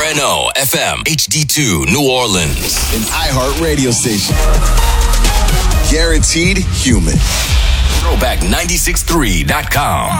WRNO FM HD2 New Orleans. An iHeart radio station. Guaranteed human. Throwback963.com.